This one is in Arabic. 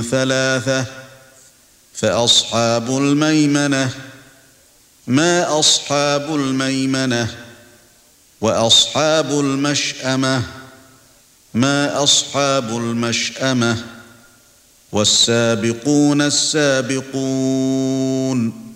ثلاثة فأصحاب الميمنة ما أصحاب الميمنة وأصحاب المشأمة ما أصحاب المشأمة والسابقون السابقون